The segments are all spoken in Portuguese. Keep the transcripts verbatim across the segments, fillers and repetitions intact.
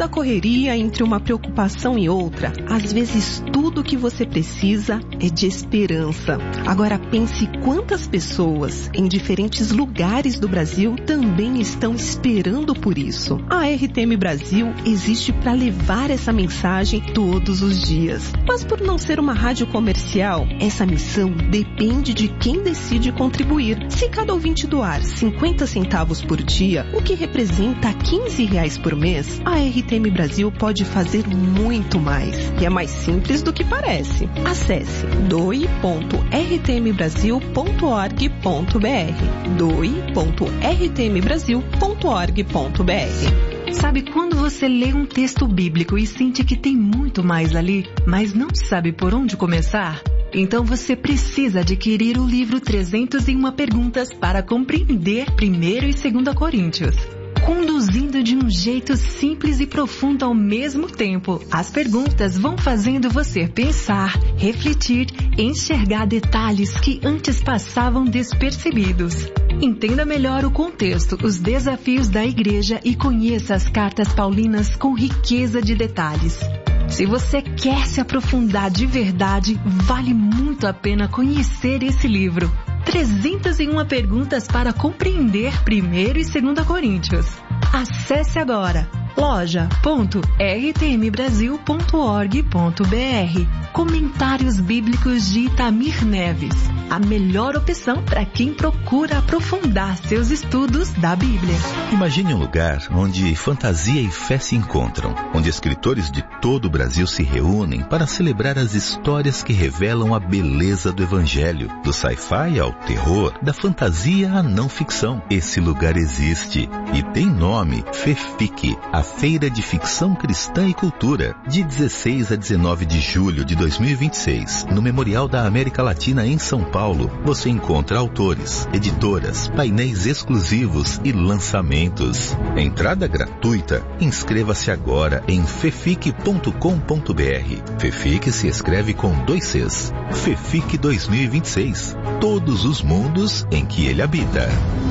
Nessa correria entre uma preocupação e outra, às vezes tudo que você precisa é de esperança. Agora pense quantas pessoas em diferentes lugares do Brasil também estão esperando por isso. A R T M Brasil existe para levar essa mensagem todos os dias. Mas por não ser uma rádio comercial, essa missão depende de quem decide contribuir. Se cada ouvinte doar cinquenta centavos por dia, o que representa quinze reais por mês, a R T M Brasil pode fazer muito mais. E é mais simples do que parece. Acesse doe ponto r t m brasil ponto org ponto b r doe ponto r t m brasil ponto org ponto b r. Sabe quando você lê um texto bíblico e sente que tem muito mais ali, mas não sabe por onde começar? Então você precisa adquirir o livro trezentas e uma Perguntas para compreender primeiro e segunda Coríntios. Conduzindo de um jeito simples e profundo ao mesmo tempo, as perguntas vão fazendo você pensar, refletir, enxergar detalhes que antes passavam despercebidos. Entenda melhor o contexto, os desafios da igreja e conheça as cartas paulinas com riqueza de detalhes. Se você quer se aprofundar de verdade, vale muito a pena conhecer esse livro. trezentas e uma Perguntas para compreender primeiro e segunda Coríntios. Acesse agora loja ponto r t m brasil ponto org ponto b r. Comentários Bíblicos de Itamir Neves. A melhor opção para quem procura aprofundar seus estudos da Bíblia. Imagine um lugar onde fantasia e fé se encontram, onde escritores de todo o Brasil se reúnem para celebrar as histórias que revelam a beleza do Evangelho, do sci-fi ao terror, da fantasia à não ficção. Esse lugar existe e tem nome: FEFIC, a Feira de Ficção Cristã e Cultura, de dezesseis a dezenove de julho de dois mil e vinte e seis, no Memorial da América Latina em São Paulo. Você encontra autores, editoras, painéis exclusivos e lançamentos. Entrada gratuita. Inscreva-se agora em fefic ponto com ponto b r. FEFIC se escreve com dois Cs. FEFIC dois mil e vinte e seis. Todos os mundos em que ele habita.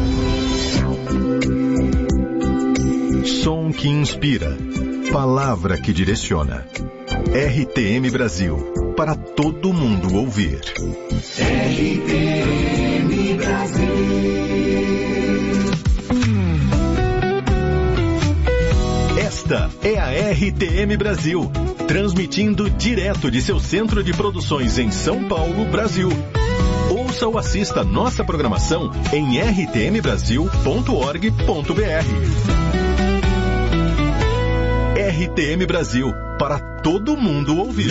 Som que inspira. Palavra que direciona. R T M Brasil. Para todo mundo ouvir. R T M Brasil. Esta é a R T M Brasil, transmitindo direto de seu centro de produções em São Paulo, Brasil. Ouça ou assista nossa programação em r t m brasil ponto org ponto b r. R T M Brasil, para todo mundo ouvir.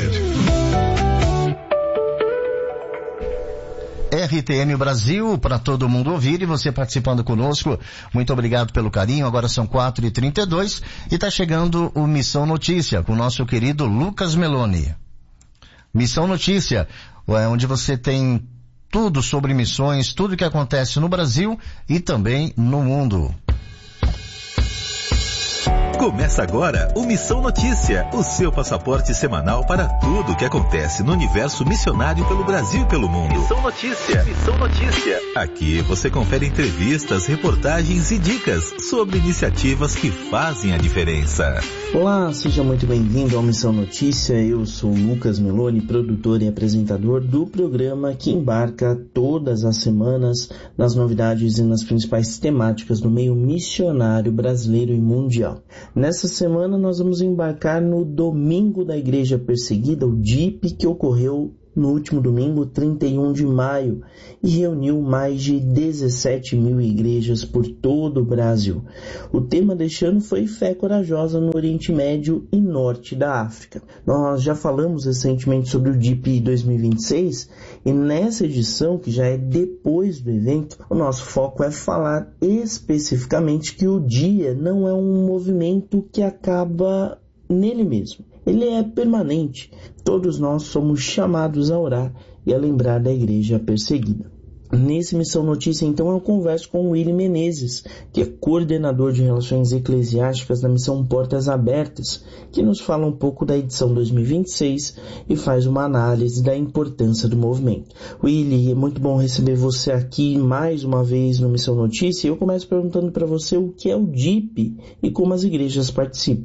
R T M Brasil, para todo mundo ouvir, e você participando conosco, muito obrigado pelo carinho. Agora são quatro e trinta e dois e está chegando o Missão Notícia com o nosso querido Lucas Meloni. Missão Notícia, onde você tem tudo sobre missões, tudo que acontece no Brasil e também no mundo. Começa agora o Missão Notícia, o seu passaporte semanal para tudo o que acontece no universo missionário pelo Brasil e pelo mundo. Missão Notícia, Missão Notícia. Aqui você confere entrevistas, reportagens e dicas sobre iniciativas que fazem a diferença. Olá, seja muito bem-vindo ao Missão Notícia. Eu sou o Lucas Meloni, produtor e apresentador do programa que embarca todas as semanas nas novidades e nas principais temáticas do meio missionário brasileiro e mundial. Nessa semana nós vamos embarcar no Domingo da Igreja Perseguida, o D I P, que ocorreu no último domingo, trinta e um de maio, e reuniu mais de dezessete mil igrejas por todo o Brasil. O tema deste ano foi Fé Corajosa no Oriente Médio e Norte da África. Nós já falamos recentemente sobre o D I P dois mil e vinte e seis, e nessa edição, que já é depois do evento, o nosso foco é falar especificamente que o dia não é um movimento que acaba nele mesmo. Ele é permanente. Todos nós somos chamados a orar e a lembrar da igreja perseguida. Nesse Missão Notícia, então, eu converso com o Willy Menezes, que é coordenador de relações eclesiásticas da Missão Portas Abertas, que nos fala um pouco da edição dois mil e vinte e seis e faz uma análise da importância do movimento. Willy, é muito bom receber você aqui mais uma vez no Missão Notícia, e eu começo perguntando para você o que é o D I P e como as igrejas participam.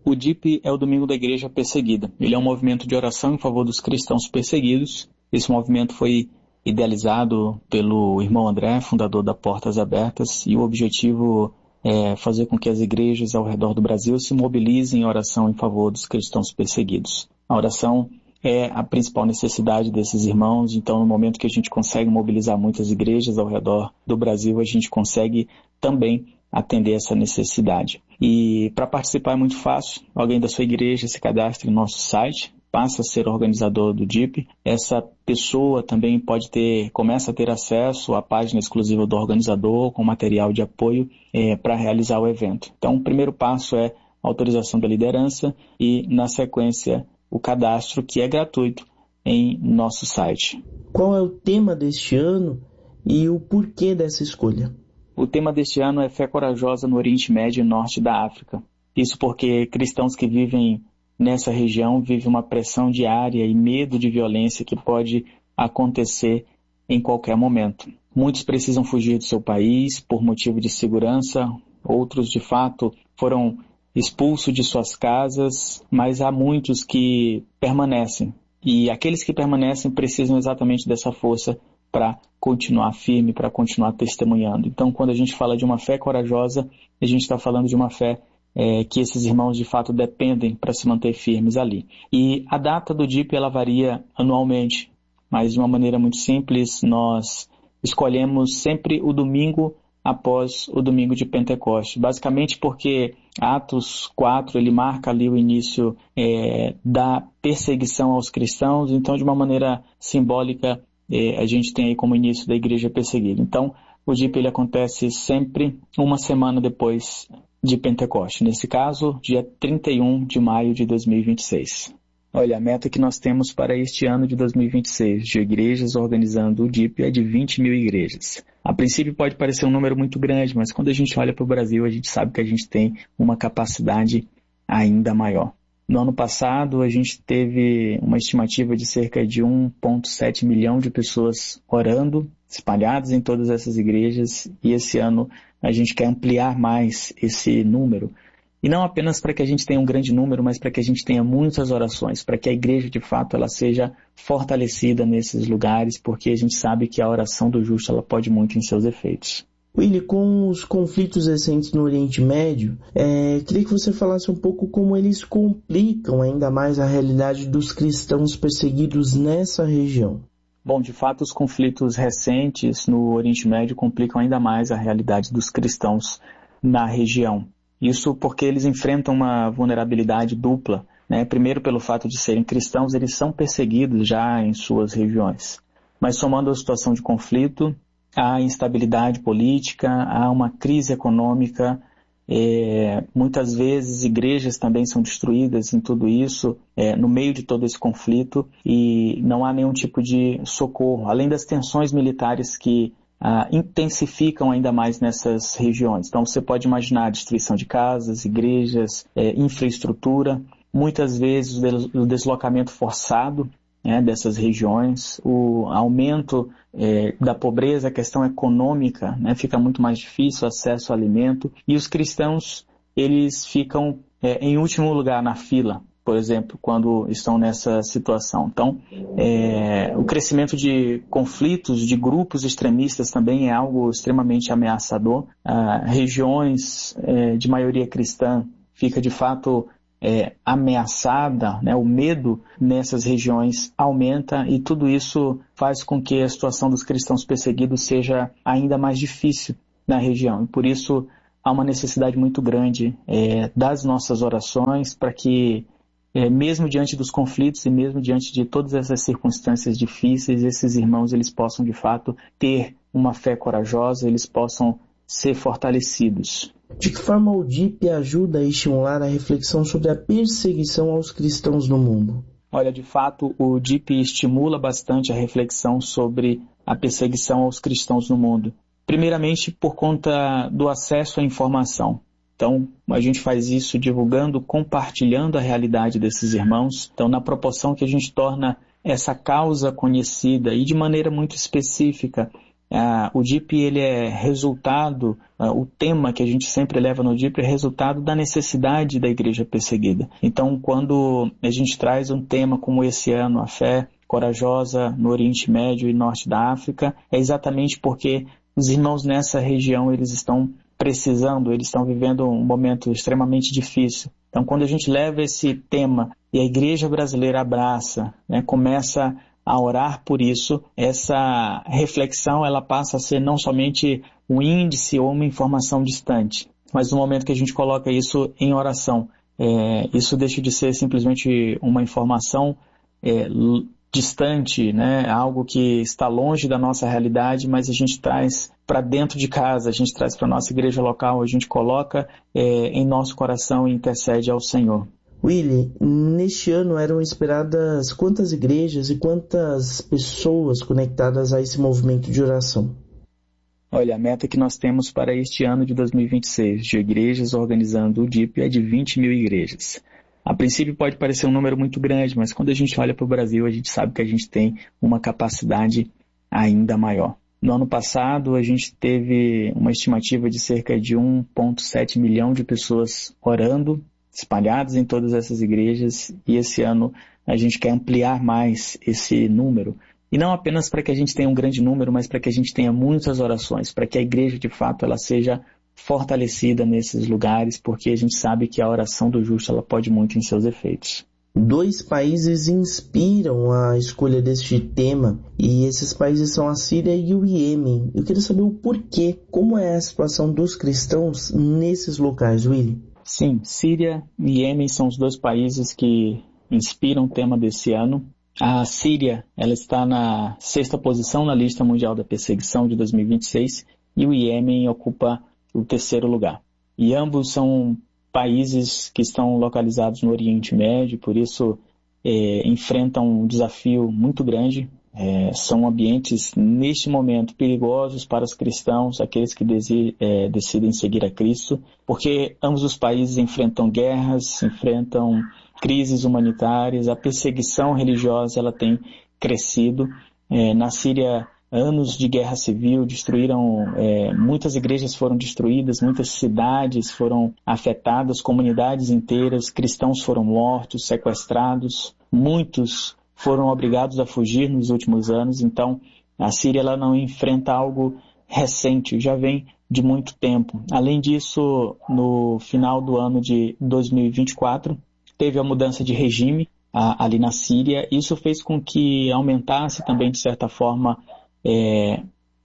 O D I P é o Domingo da Igreja Perseguida. Ele é um movimento de oração em favor dos cristãos perseguidos. Esse movimento foi idealizado pelo irmão André, fundador da Portas Abertas, e o objetivo é fazer com que as igrejas ao redor do Brasil se mobilizem em oração em favor dos cristãos perseguidos. A oração é a principal necessidade desses irmãos, então no momento que a gente consegue mobilizar muitas igrejas ao redor do Brasil, a gente consegue também atender essa necessidade. E para participar é muito fácil, alguém da sua igreja se cadastra no nosso site, passa a ser organizador do D I P. Essa pessoa também pode ter, começa a ter acesso à página exclusiva do organizador com material de apoio é, para realizar o evento. Então, o primeiro passo é a autorização da liderança e, na sequência, o cadastro, que é gratuito em nosso site. Qual é o tema deste ano e o porquê dessa escolha? O tema deste ano é Fé Corajosa no Oriente Médio e Norte da África. Isso porque cristãos que vivem nessa região vivem uma pressão diária e medo de violência que pode acontecer em qualquer momento. Muitos precisam fugir do seu país por motivo de segurança, outros, de fato, foram expulsos de suas casas, mas há muitos que permanecem. E aqueles que permanecem precisam exatamente dessa força para continuar firme, para continuar testemunhando. Então, quando a gente fala de uma fé corajosa, a gente está falando de uma fé é, que esses irmãos, de fato, dependem para se manter firmes ali. E a data do D I P, ela varia anualmente, mas de uma maneira muito simples, nós escolhemos sempre o domingo após o domingo de Pentecostes, basicamente porque Atos quatro, ele marca ali o início é, da perseguição aos cristãos, então de uma maneira simbólica é, a gente tem aí como início da igreja perseguida. Então o D I P ele acontece sempre uma semana depois de Pentecostes, nesse caso dia trinta e um de maio de dois mil e vinte e seis. Olha, a meta que nós temos para este ano de dois mil e vinte e seis de igrejas organizando o D I P é de vinte mil igrejas. A princípio pode parecer um número muito grande, mas quando a gente olha para o Brasil, a gente sabe que a gente tem uma capacidade ainda maior. No ano passado, a gente teve uma estimativa de cerca de um vírgula sete milhão de pessoas orando, espalhadas em todas essas igrejas, e esse ano a gente quer ampliar mais esse número. E não apenas para que a gente tenha um grande número, mas para que a gente tenha muitas orações, para que a igreja, de fato, ela seja fortalecida nesses lugares, porque a gente sabe que a oração do justo, ela pode muito em seus efeitos. Willy, com os conflitos recentes no Oriente Médio, é, queria que você falasse um pouco como eles complicam ainda mais a realidade dos cristãos perseguidos nessa região. Bom, de fato, os conflitos recentes no Oriente Médio complicam ainda mais a realidade dos cristãos na região. Isso porque eles enfrentam uma vulnerabilidade dupla, né? Primeiro, pelo fato de serem cristãos, eles são perseguidos já em suas regiões. Mas somando a situação de conflito, há instabilidade política, há uma crise econômica, é, muitas vezes igrejas também são destruídas em tudo isso, é, no meio de todo esse conflito, e não há nenhum tipo de socorro, além das tensões militares que Ah, intensificam ainda mais nessas regiões. Então você pode imaginar a destruição de casas, igrejas, é, infraestrutura, muitas vezes o deslocamento forçado, né, dessas regiões, o aumento é, da pobreza, a questão econômica, né, fica muito mais difícil o acesso ao alimento, e os cristãos eles ficam é, em último lugar na fila, por exemplo, quando estão nessa situação. Então, é, o crescimento de conflitos, de grupos extremistas também é algo extremamente ameaçador. Ah, regiões é, de maioria cristã fica, de fato, é, ameaçada, né? O medo nessas regiões aumenta e tudo isso faz com que a situação dos cristãos perseguidos seja ainda mais difícil na região. E por isso há uma necessidade muito grande é, das nossas orações para que É, mesmo diante dos conflitos e mesmo diante de todas essas circunstâncias difíceis, esses irmãos eles possam de fato ter uma fé corajosa, eles possam ser fortalecidos. De que forma o D I P ajuda a estimular a reflexão sobre a perseguição aos cristãos no mundo? Olha, de fato, o D I P estimula bastante a reflexão sobre a perseguição aos cristãos no mundo. Primeiramente, por conta do acesso à informação. Então, a gente faz isso divulgando, compartilhando a realidade desses irmãos. Então, na proporção que a gente torna essa causa conhecida e de maneira muito específica, Ah, o D I P ele é resultado, ah, o tema que a gente sempre leva no D I P é resultado da necessidade da igreja perseguida. Então, quando a gente traz um tema como esse ano, a fé corajosa no Oriente Médio e Norte da África, é exatamente porque os irmãos nessa região eles estão precisando, eles estão vivendo um momento extremamente difícil. Então, quando a gente leva esse tema e a igreja brasileira abraça, né, começa a orar por isso, essa reflexão ela passa a ser não somente um índice ou uma informação distante, mas no momento que a gente coloca isso em oração, é, isso deixa de ser simplesmente uma informação é, distante, né, algo que está longe da nossa realidade, mas a gente traz para dentro de casa, a gente traz para a nossa igreja local, a gente coloca é, em nosso coração e intercede ao Senhor. Willy, neste ano eram esperadas quantas igrejas e quantas pessoas conectadas a esse movimento de oração? Olha, a meta que nós temos para este ano de dois mil e vinte e seis de igrejas organizando o D I P é de vinte mil igrejas. A princípio pode parecer um número muito grande, mas quando a gente olha para o Brasil, a gente sabe que a gente tem uma capacidade ainda maior. No ano passado, a gente teve uma estimativa de cerca de um vírgula sete milhão de pessoas orando, espalhados em todas essas igrejas, e esse ano a gente quer ampliar mais esse número. E não apenas para que a gente tenha um grande número, mas para que a gente tenha muitas orações, para que a igreja de fato ela seja fortalecida nesses lugares, porque a gente sabe que a oração do justo ela pode muito em seus efeitos. Dois países inspiram a escolha deste tema, e esses países são a Síria e o Iêmen. Eu queria saber o porquê, como é a situação dos cristãos nesses locais, Willy? Sim, Síria e Iêmen são os dois países que inspiram o tema desse ano. A Síria ela está na sexta posição na lista mundial da perseguição de dois mil e vinte e seis e o Iêmen ocupa o terceiro lugar. E ambos são países que estão localizados no Oriente Médio, por isso é, enfrentam um desafio muito grande. É, são ambientes, neste momento, perigosos para os cristãos, aqueles que desi, é, decidem seguir a Cristo, porque ambos os países enfrentam guerras, enfrentam crises humanitárias, a perseguição religiosa ela tem crescido. É, na Síria, anos de guerra civil destruíram, é, muitas igrejas foram destruídas, muitas cidades foram afetadas, comunidades inteiras, cristãos foram mortos, sequestrados, muitos foram obrigados a fugir nos últimos anos. Então, a Síria ela não enfrenta algo recente, já vem de muito tempo. Além disso, no final do ano de dois mil e vinte e quatro, teve a mudança de regime a, ali na Síria. Isso fez com que aumentasse também, de certa forma, é,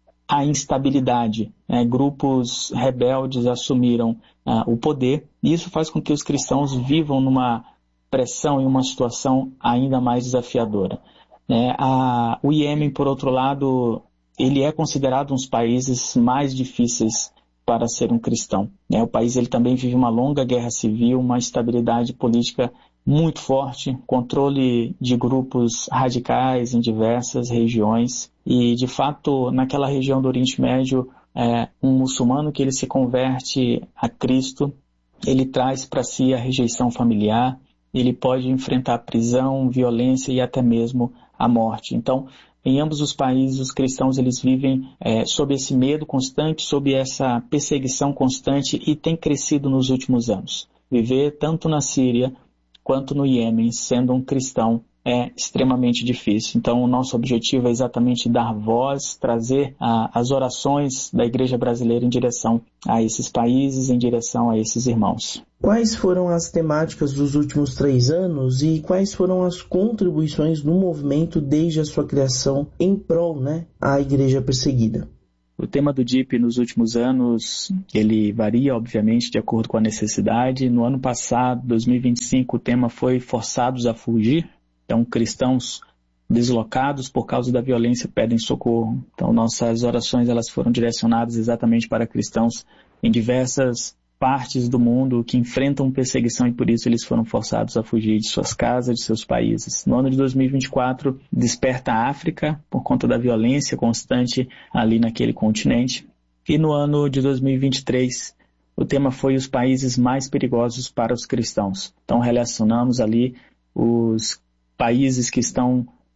a instabilidade. Né? Grupos rebeldes assumiram ah, o poder, e isso faz com que os cristãos vivam numa pressão em uma situação ainda mais desafiadora. É, a, o Iêmen, por outro lado, ele é considerado um dos países mais difíceis para ser um cristão. É, o país ele também vive uma longa guerra civil, uma instabilidade política muito forte, controle de grupos radicais em diversas regiões. E, de fato, naquela região do Oriente Médio, é, um muçulmano que ele se converte a Cristo, ele traz para si a rejeição familiar, ele pode enfrentar prisão, violência e até mesmo a morte. Então, em ambos os países, os cristãos eles vivem é, sob esse medo constante, sob essa perseguição constante e tem crescido nos últimos anos. Viver tanto na Síria quanto no Iêmen, sendo um cristão, é extremamente difícil. Então, o nosso objetivo é exatamente dar voz, trazer a, as orações da igreja brasileira em direção a esses países, em direção a esses irmãos. Quais foram as temáticas dos últimos três anos e quais foram as contribuições do movimento desde a sua criação em prol, né, à igreja perseguida? O tema do D I P nos últimos anos, ele varia, obviamente, de acordo com a necessidade. No ano passado, dois mil e vinte e cinco, o tema foi Forçados a Fugir. Então, cristãos deslocados por causa da violência pedem socorro. Então, nossas orações elas foram direcionadas exatamente para cristãos em diversas partes do mundo que enfrentam perseguição e por isso eles foram forçados a fugir de suas casas, de seus países. No ano de dois mil e vinte e quatro, desperta a África por conta da violência constante ali naquele continente. E no ano de dois mil e vinte e três, o tema foi os países mais perigosos para os cristãos. Então, relacionamos ali os países que estão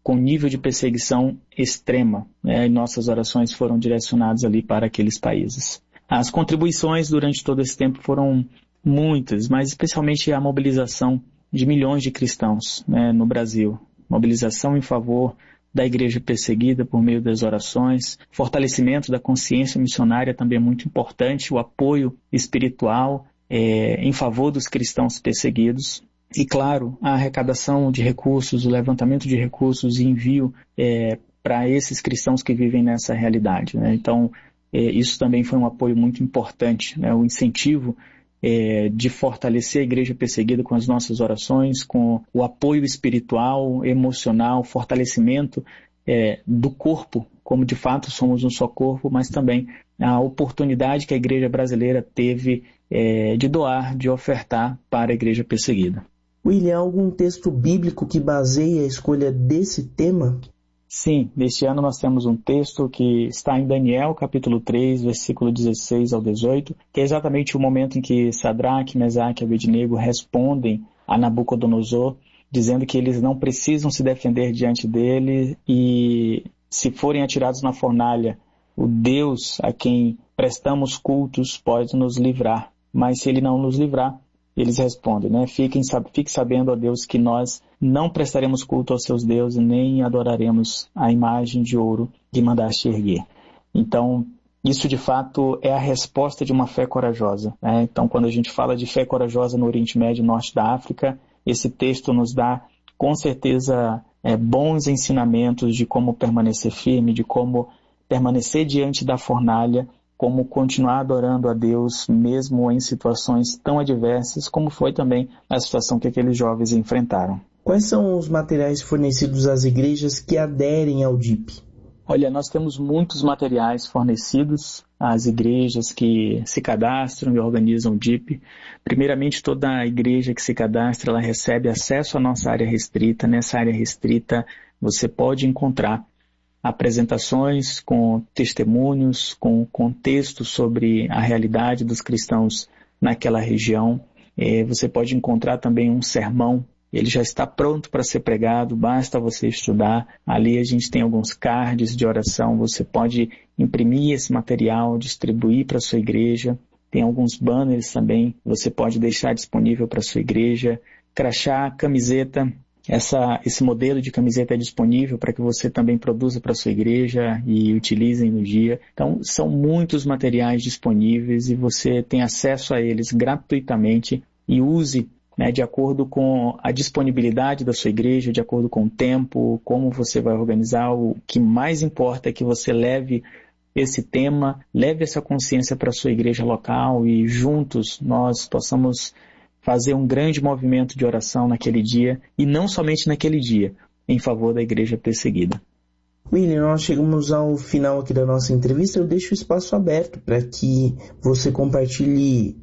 com nível de perseguição extrema, né? E nossas orações foram direcionadas ali para aqueles países. As contribuições durante todo esse tempo foram muitas, mas especialmente a mobilização de milhões de cristãos, né, no Brasil. Mobilização em favor da igreja perseguida por meio das orações, fortalecimento da consciência missionária também é muito importante, o apoio espiritual é, em favor dos cristãos perseguidos. E, claro, a arrecadação de recursos, o levantamento de recursos e envio é, para esses cristãos que vivem nessa realidade, né? Então, é, isso também foi um apoio muito importante, né? O incentivo é, de fortalecer a igreja perseguida com as nossas orações, com o apoio espiritual, emocional, fortalecimento é, do corpo, como de fato somos um só corpo, mas também a oportunidade que a igreja brasileira teve é, de doar, de ofertar para a igreja perseguida. William, algum texto bíblico que baseia a escolha desse tema? Sim, neste ano nós temos um texto que está em Daniel, capítulo três, versículo dezesseis ao dezoito, que é exatamente o momento em que Sadraque, Mesaque e Abednego respondem a Nabucodonosor, dizendo que eles não precisam se defender diante dele e, se forem atirados na fornalha, o Deus a quem prestamos cultos pode nos livrar, mas se ele não nos livrar, eles respondem, né? Fiquem, fique sabendo, ó Deus, que nós não prestaremos culto aos seus deuses, nem adoraremos a imagem de ouro que mandaste erguer. Então, isso de fato é a resposta de uma fé corajosa, né? Então, quando a gente fala de fé corajosa no Oriente Médio e Norte da África, esse texto nos dá, com certeza, é, bons ensinamentos de como permanecer firme, de como permanecer diante da fornalha, como continuar adorando a Deus mesmo em situações tão adversas como foi também a situação que aqueles jovens enfrentaram. Quais são os materiais fornecidos às igrejas que aderem ao D I P? Olha, nós temos muitos materiais fornecidos às igrejas que se cadastram e organizam o D I P. Primeiramente, toda a igreja que se cadastra, ela recebe acesso à nossa área restrita. Nessa área restrita, você pode encontrar apresentações com testemunhos, com contexto sobre a realidade dos cristãos naquela região. É, você pode encontrar também um sermão, ele já está pronto para ser pregado, basta você estudar. Ali a gente tem alguns cards de oração, você pode imprimir esse material, distribuir para a sua igreja. Tem alguns banners também, você pode deixar disponível para a sua igreja. Crachá, camiseta. Essa, esse modelo de camiseta é disponível para que você também produza para a sua igreja e utilize no dia. Então, são muitos materiais disponíveis e você tem acesso a eles gratuitamente e use, né, de acordo com a disponibilidade da sua igreja, de acordo com o tempo, como você vai organizar. O que mais importa é que você leve esse tema, leve essa consciência para a sua igreja local e juntos nós possamos fazer um grande movimento de oração naquele dia, e não somente naquele dia, em favor da igreja perseguida. William, nós chegamos ao final aqui da nossa entrevista. Eu deixo o espaço aberto para que você compartilhe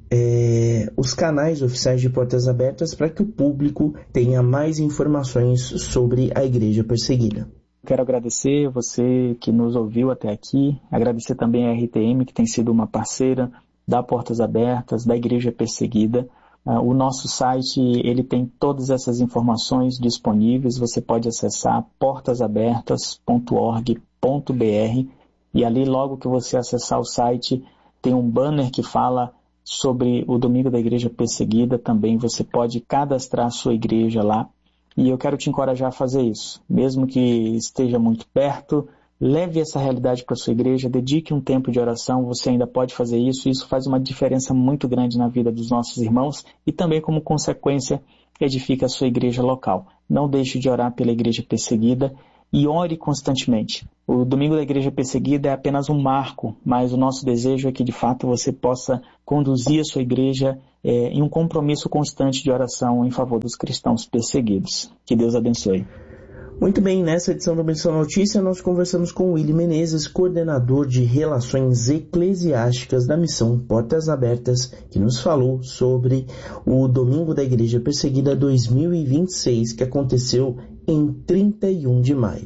é, os canais oficiais de Portas Abertas para que o público tenha mais informações sobre a igreja perseguida. Quero agradecer você que nos ouviu até aqui, agradecer também a R T M, que tem sido uma parceira da Portas Abertas, da igreja perseguida. Uh, o nosso site, ele tem todas essas informações disponíveis, você pode acessar portas abertas ponto org ponto b r e ali logo que você acessar o site tem um banner que fala sobre o Domingo da Igreja Perseguida. Também você pode cadastrar a sua igreja lá e eu quero te encorajar a fazer isso, mesmo que esteja muito perto. Leve essa realidade para a sua igreja, dedique um tempo de oração, você ainda pode fazer isso, isso faz uma diferença muito grande na vida dos nossos irmãos e também, como consequência, edifica a sua igreja local. Não deixe de orar pela igreja perseguida e ore constantemente. O Domingo da Igreja Perseguida é apenas um marco, mas o nosso desejo é que, de fato, você possa conduzir a sua igreja é, em um compromisso constante de oração em favor dos cristãos perseguidos. Que Deus abençoe. Muito bem, nessa edição da Missão Notícia nós conversamos com Willy Menezes, coordenador de Relações Eclesiásticas da Missão Portas Abertas, que nos falou sobre o Domingo da Igreja Perseguida dois mil e vinte e seis, que aconteceu em trinta e um de maio.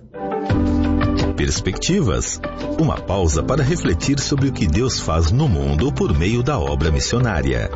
Perspectivas. Uma pausa para refletir sobre o que Deus faz no mundo por meio da obra missionária.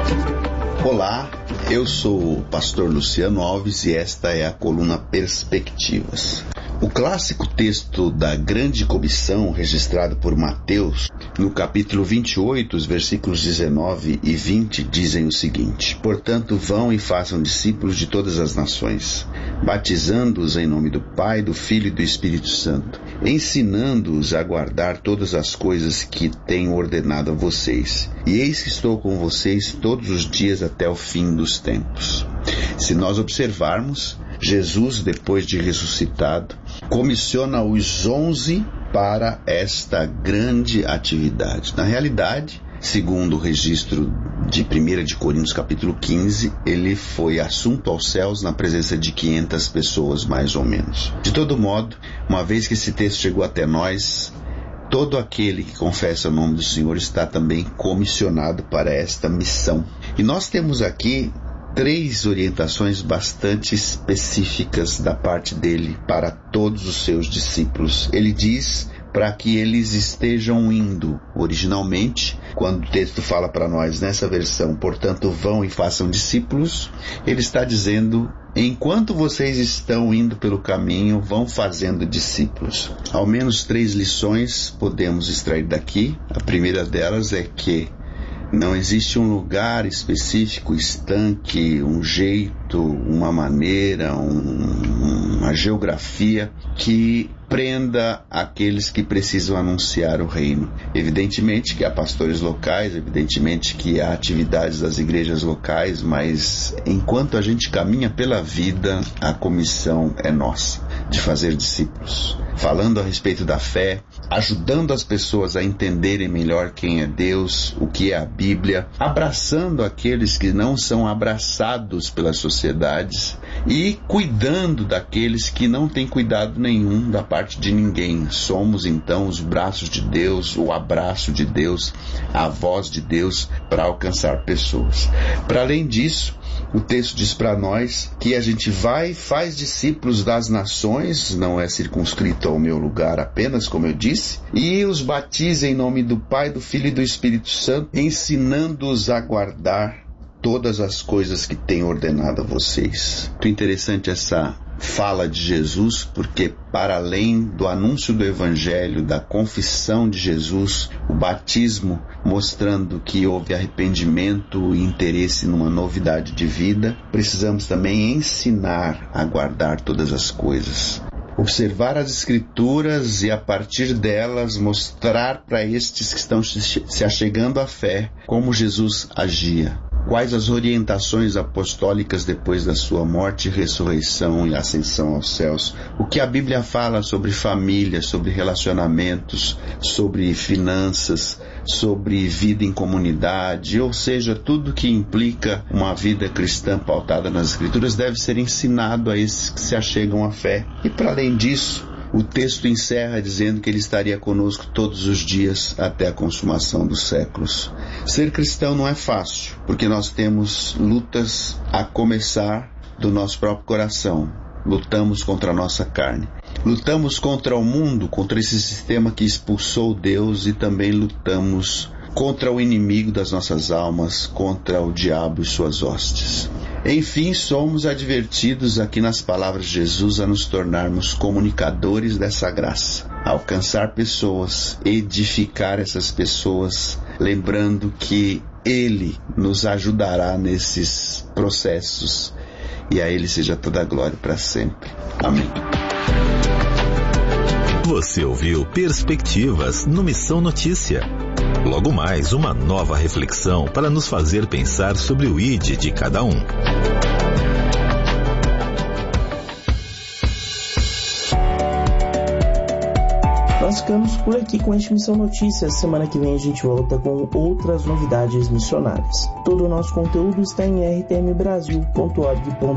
Olá, eu sou o pastor Luciano Alves e esta é a coluna Perspectivas. O clássico texto da grande comissão, registrado por Mateus, no capítulo vinte e oito, os versículos dezenove e vinte, dizem o seguinte: Portanto, vão e façam discípulos de todas as nações, batizando-os em nome do Pai, do Filho e do Espírito Santo, ensinando-os a guardar todas as coisas que tenho ordenado a vocês. E eis que estou com vocês todos os dias até o fim dos tempos. Se nós observarmos, Jesus, depois de ressuscitado, comissiona os onze para esta grande atividade. Na realidade, segundo o registro de primeira de Coríntios capítulo quinze, ele foi assunto aos céus na presença de quinhentas pessoas, mais ou menos. De todo modo, uma vez que esse texto chegou até nós, todo aquele que confessa o nome do Senhor está também comissionado para esta missão. E nós temos aqui três orientações bastante específicas da parte dele para todos os seus discípulos. Ele diz para que eles estejam indo. Originalmente, quando o texto fala para nós nessa versão, portanto, vão e façam discípulos, ele está dizendo: enquanto vocês estão indo pelo caminho, vão fazendo discípulos. Ao menos três lições podemos extrair daqui. A primeira delas é que não existe um lugar específico, estanque, um jeito, uma maneira, um, uma geografia que prenda aqueles que precisam anunciar o reino. Evidentemente que há pastores locais, evidentemente que há atividades das igrejas locais, mas enquanto a gente caminha pela vida, a comissão é nossa, de fazer discípulos. Falando a respeito da fé, ajudando as pessoas a entenderem melhor quem é Deus, o que é a Bíblia, abraçando aqueles que não são abraçados pelas sociedades e cuidando daqueles que não têm cuidado nenhum da parte de ninguém. Somos então os braços de Deus, o abraço de Deus, a voz de Deus para alcançar pessoas. Para além disso, o texto diz para nós que a gente vai e faz discípulos das nações, não é circunscrito ao meu lugar apenas, como eu disse, e os batiza em nome do Pai, do Filho e do Espírito Santo, ensinando-os a guardar todas as coisas que tenho ordenado a vocês. Muito interessante essa fala de Jesus, porque para além do anúncio do Evangelho, da confissão de Jesus, o batismo mostrando que houve arrependimento e interesse numa novidade de vida, precisamos também ensinar a guardar todas as coisas. Observar as Escrituras e a partir delas mostrar para estes que estão se achegando à fé como Jesus agia. Quais as orientações apostólicas depois da sua morte, ressurreição e ascensão aos céus? O que a Bíblia fala sobre família, sobre relacionamentos, sobre finanças, sobre vida em comunidade, ou seja, tudo que implica uma vida cristã pautada nas Escrituras deve ser ensinado a esses que se achegam à fé. E para além disso, o texto encerra dizendo que ele estaria conosco todos os dias até a consumação dos séculos. Ser cristão não é fácil, porque nós temos lutas a começar do nosso próprio coração. Lutamos contra a nossa carne. Lutamos contra o mundo, contra esse sistema que expulsou Deus, e também lutamos contra o inimigo das nossas almas, contra o diabo e suas hostes. Enfim, somos advertidos aqui nas palavras de Jesus a nos tornarmos comunicadores dessa graça, a alcançar pessoas, edificar essas pessoas, lembrando que Ele nos ajudará nesses processos, e a Ele seja toda a glória para sempre. Amém. Você ouviu Perspectivas no Missão Notícia. Logo mais, uma nova reflexão para nos fazer pensar sobre o I D de cada um. Nós ficamos por aqui com este Missão Notícias. Semana que vem a gente volta com outras novidades missionárias. Todo o nosso conteúdo está em r t m brasil ponto org ponto